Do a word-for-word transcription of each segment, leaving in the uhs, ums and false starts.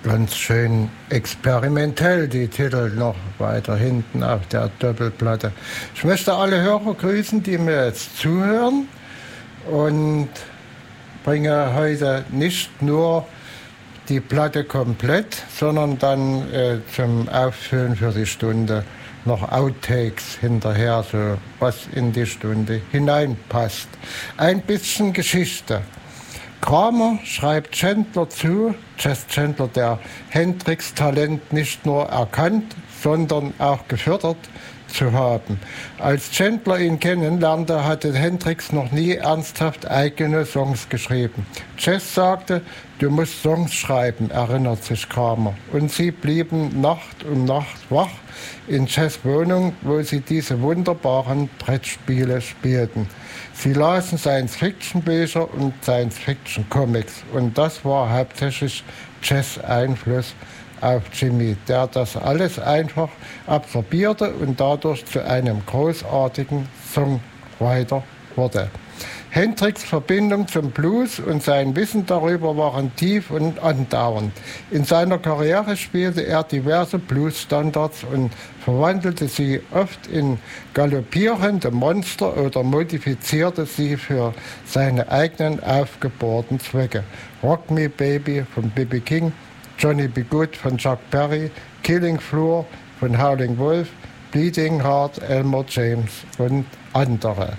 Ganz schön experimentell, die Titel noch weiter hinten auf der Doppelplatte. Ich möchte alle Hörer grüßen, die mir jetzt zuhören, und bringe heute nicht nur die Platte komplett, sondern dann äh, zum Auffüllen für die Stunde noch Outtakes hinterher, so was in die Stunde hineinpasst. Ein bisschen Geschichte. Kramer schreibt Chandler zu, Jess Chandler, der Hendrix Talent nicht nur erkannt, sondern auch gefördert zu haben. Als Chandler ihn kennenlernte, hatte Hendrix noch nie ernsthaft eigene Songs geschrieben. Jess sagte, du musst Songs schreiben, erinnert sich Kramer. Und sie blieben Nacht um Nacht wach in Jess' Wohnung, wo sie diese wunderbaren Brettspiele spielten. Sie lasen Science-Fiction-Bücher und Science-Fiction-Comics. Und das war hauptsächlich Jess' Einfluss auf Jimmy, der das alles einfach absorbierte und dadurch zu einem großartigen Songwriter wurde. Hendrix' Verbindung zum Blues und sein Wissen darüber waren tief und andauernd. In seiner Karriere spielte er diverse Blues-Standards und verwandelte sie oft in galoppierende Monster oder modifizierte sie für seine eigenen aufgebohrten Zwecke. Rock Me Baby von B B King, Johnny B. Good von Chuck Berry, Killing Floor von Howling Wolf, Bleeding Heart, Elmer James und andere.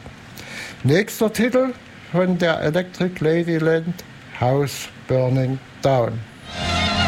Nächster Titel von der Electric Ladyland, House Burning Down.